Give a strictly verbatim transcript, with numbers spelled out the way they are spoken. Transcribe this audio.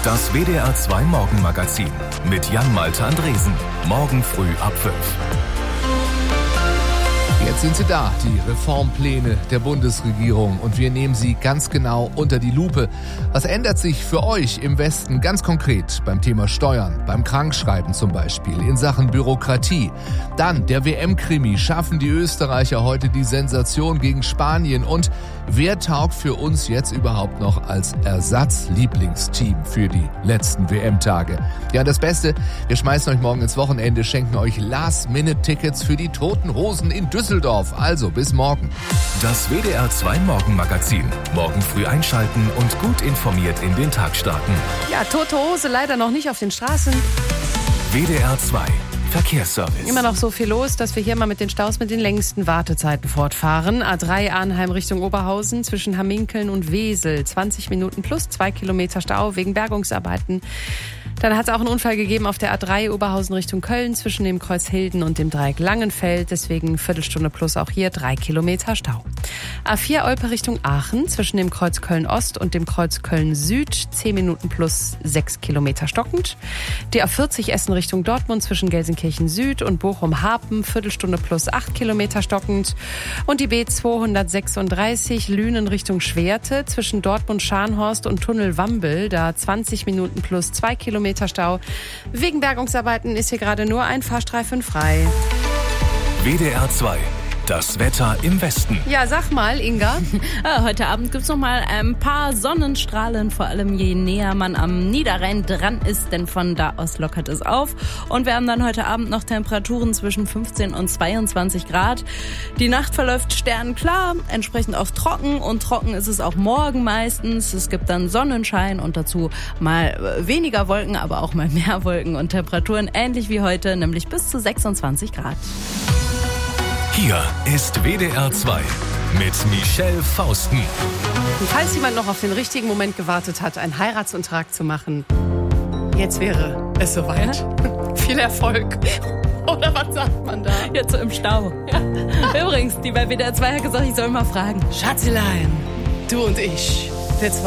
Das W D R zwei Morgenmagazin mit Jan-Malte Andresen. Morgen früh ab fünf. Jetzt sind sie da, die Reformpläne der Bundesregierung, und wir nehmen sie ganz genau unter die Lupe. Was ändert sich für euch im Westen ganz konkret beim Thema Steuern, beim Krankschreiben zum Beispiel, in Sachen Bürokratie? Dann der W M-Krimi. Schaffen die Österreicher heute die Sensation gegen Spanien? Und wer taugt für uns jetzt überhaupt noch als Ersatzlieblingsteam für die letzten W M-Tage? Ja, das Beste, wir schmeißen euch morgen ins Wochenende, schenken euch Last-Minute-Tickets für die Toten Hosen in Düsseldorf. Also bis morgen. Das W D R zwei Morgenmagazin. Morgen früh einschalten und gut informiert in den Tag starten. Ja, tote Hose leider noch nicht auf den Straßen. W D R zwei Verkehrsservice. Immer noch so viel los, dass wir hier mal mit den Staus mit den längsten Wartezeiten fortfahren. A drei Arnheim Richtung Oberhausen zwischen Hamminkeln und Wesel. zwanzig Minuten plus zwei Kilometer Stau wegen Bergungsarbeiten. Dann hat es auch einen Unfall gegeben auf der A drei Oberhausen Richtung Köln zwischen dem Kreuz Hilden und dem Dreieck Langenfeld. Deswegen Viertelstunde plus auch hier drei Kilometer Stau. A vier Olpe Richtung Aachen zwischen dem Kreuz Köln Ost und dem Kreuz Köln Süd. zehn Minuten plus sechs Kilometer stockend. Die A vierzig Essen Richtung Dortmund zwischen Gelsenkirchen Süd und Bochum-Harpen. Viertelstunde plus acht Kilometer stockend. Und die B zweihundertsechsunddreißig Lünen Richtung Schwerte zwischen Dortmund-Scharnhorst und Tunnel Wambel. Da zwanzig Minuten plus zwei Kilometer Stau. Wegen Bergungsarbeiten ist hier gerade nur ein Fahrstreifen frei. W D R zwei. Das Wetter im Westen. Ja, sag mal, Inga. Heute Abend gibt's noch mal ein paar Sonnenstrahlen, vor allem je näher man am Niederrhein dran ist, denn von da aus lockert es auf. Und wir haben dann heute Abend noch Temperaturen zwischen fünfzehn und zweiundzwanzig Grad. Die Nacht verläuft sternklar, entsprechend auch trocken, und trocken ist es auch morgen meistens. Es gibt dann Sonnenschein und dazu mal weniger Wolken, aber auch mal mehr Wolken und Temperaturen ähnlich wie heute, nämlich bis zu sechsundzwanzig Grad. Hier ist W D R zwei mit Michelle Fausten. Und falls jemand noch auf den richtigen Moment gewartet hat, einen Heiratsantrag zu machen, jetzt wäre es soweit. Ja. Viel Erfolg. Oder was sagt man da? Jetzt so im Stau. Ja. Übrigens, die bei W D R zwei hat gesagt, ich soll mal fragen. Schatzelein, du und ich, wir zwei.